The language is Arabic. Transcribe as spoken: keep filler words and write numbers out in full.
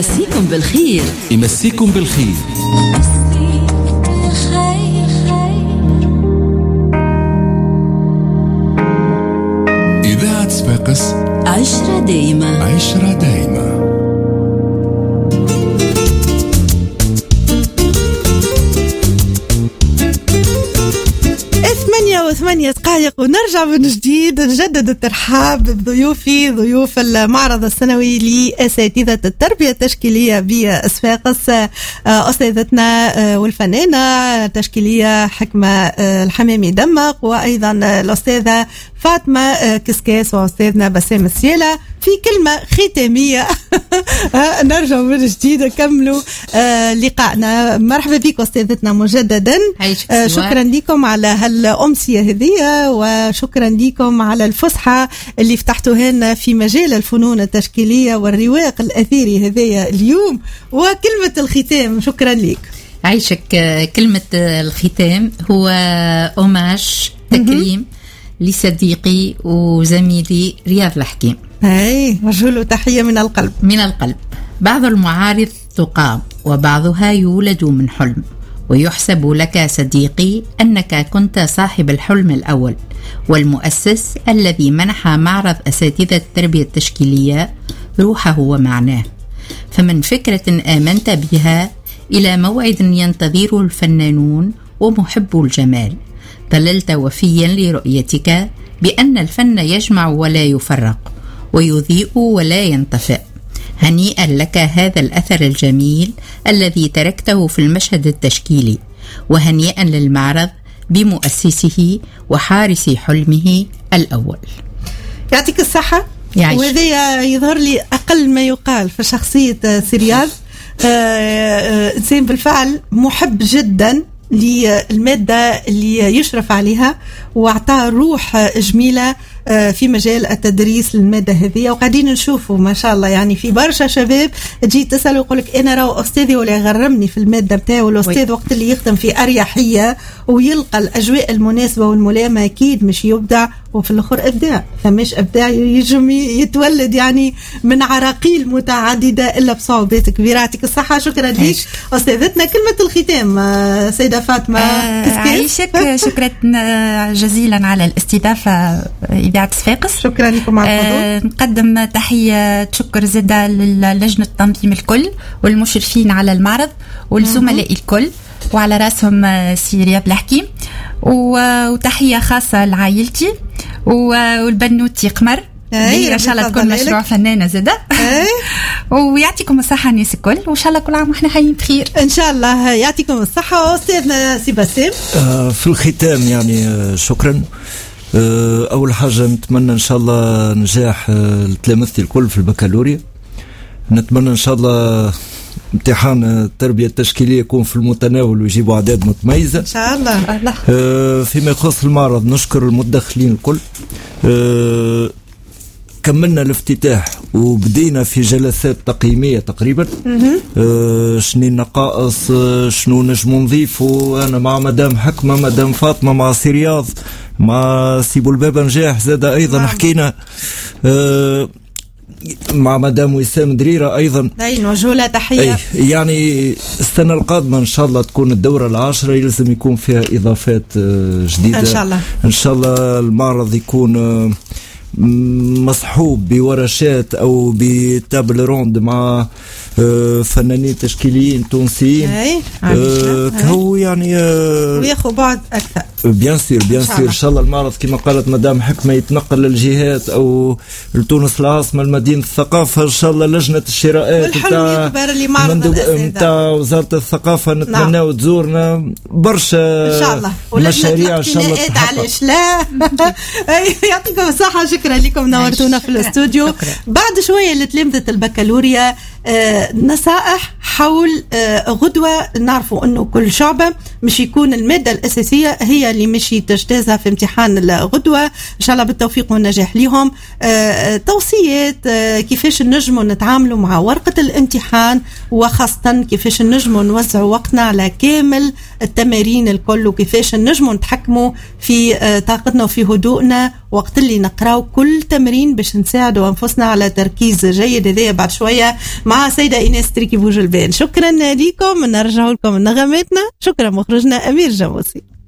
يمسيكم بالخير. يمسيكم بالخير. إذاعة صفاقس عشرة دايمة. عشرة دايمة. ثمانية وثمانية دقائق ونرجع من جديد نجدد الترحاب بضيوفي ضيوف المعرض السنوي لأساتذة التربية التشكيلية بصفاقس، أستاذتنا والفنانة التشكيلية حكمة الحمامي دمق، وأيضا الأستاذة فاطمة كسكاس وأستاذنا بسام السيالة. في كلمة ختامية نرجع من جديد نكملوا لقائنا. مرحبا بك أستاذتنا مجددا، شكرا لكم على هالأمسية هذه، وشكرا لكم على الفسحة اللي فتحتوها لنا في مجال الفنون التشكيلية والرواق الأثيري هذه اليوم. وكلمة الختام شكرا لك. عيشك. كلمة الختام هو أوماج تكريم لصديقي وزميلي رياض الحكيم. اي رجل تحية من القلب. من القلب. بعض المعارض تقام وبعضها يولد من حلم، ويحسب لك صديقي أنك كنت صاحب الحلم الأول والمؤسس الذي منح معرض أساتذة التربية التشكيلية روحه ومعناه. فمن فكرة آمنت بها إلى موعد ينتظره الفنانون ومحبو الجمال، ظللت وفيا لرؤيتك بأن الفن يجمع ولا يفرق، ويضيء ولا ينطفئ. هنيئا لك هذا الأثر الجميل الذي تركته في المشهد التشكيلي، وهنيئا للمعرض بمؤسسه وحارس حلمه الأول. يعطيك الصحة. وهذا يظهر لي أقل ما يقال في شخصية سرياض، إنسان بالفعل محب جدا للمادة اللي يشرف عليها، واعطاه روح جميلة في مجال التدريس للمادة هذه. وقاعدين نشوفوا ما شاء الله يعني في برشا شباب تجي تسأل ويقولك أنا راهو أستاذي ولا يغرمني في المادة بتاعه. والأستاذ وقت اللي يخدم في أريحية ويلقى الأجواء المناسبة والملائمة أكيد مش يبدع، وفي الآخر إبداع. فمش إبداع يجم يتولد يعني من عراقيل متعددة إلا بصعوبات كبيرة. يعطيك الصحة. شكرا لك أستاذتنا. كلمة الختام سيدة فاطمة. آه عيشك. شكرا جزيلا على الاستضافة إذاعة صفاقس. شكرا لكم على الحضور. آه نقدم تحية شكر زادة للجنة التنظيم الكل والمشرفين على المعرض والزملاء الكل، وعلى رأسهم سي رياض الحكيم، وتحية خاصة لعائلتي والبنوتي قمر اللي إن شاء الله تكون مشروع فنانة زادة. ويعطيكم الصحة الناس الكل، وإن شاء الله كل عام وإحنا حيين بخير إن شاء الله. يعطيكم الصحة. أستاذنا سي بسام. آه في الختام يعني آه شكرا. آه أول حاجة نتمنى إن شاء الله نجاح آه لتلامذتي الكل في البكالوريا. نتمنى إن شاء الله امتحان التربية التشكيلية يكون في المتناول ويجيبوا أعداد متميزة إن شاء الله. آه فيما يخص المعرض نشكر المتدخلين الكل. آه كملنا الافتتاح وبدينا في جلسات تقييمية تقريبا. آه شنو النقائص، آه شنو نجم نضيفوا. أنا مع مدام حكمة، مدام فاطمة، مع سي رياض، مع سي بولبابا نجاح زادة أيضا نعم. حكينا آه مع مدام وسام دريرة أيضا. أي نوجه لها تحية. يعني السنة القادمة إن شاء الله تكون الدورة العاشرة، يلزم يكون فيها إضافات جديدة إن شاء الله. إن شاء الله المعرض يكون مصحوب بورشات أو بتابل روند مع فنانين تشكيليين تونسيين. هو يعني وياخذ بعد أكثر. بيان سير بيان سير إن شاء الله المعرض كما قالت مدام حكمة يتنقل للجهات أو لتونس العاصمة المدينة الثقافة. إن شاء الله لجنة الشراءات نتاع وزارة الثقافة نتمنى نعم. تزورنا برشا إن شاء الله. مشاريع إن شاء الله تتحقق. علاش لا. يعطيكم الصحة. شكرا لكم نورتونا في الاستوديو. بعد شوية لتلامذة البكالوريا آه نصائح حول آه غدوة. نعرفوا أنه كل شعبة مش يكون المادة الأساسية هي اللي مش تجتازها في امتحان الغدوة. إن شاء الله بالتوفيق والنجاح لهم. آه توصيات آه كيفاش نجموا نتعاملوا مع ورقة الامتحان، وخاصة كيفاش نجموا نوزعوا وقتنا على كامل التمارين الكل، وكيفاش نجموا نتحكموا في آه طاقتنا وفي هدوءنا وقت اللي نقراو كل تمرين باش نساعدوا أنفسنا على تركيز جيد. هذايا بعد شوية مع سيدة إيناس تريكي بوجلبان. شكرا لكم، نرجع لكم نغماتنا. شكرا مخرجنا أمير جاموسي.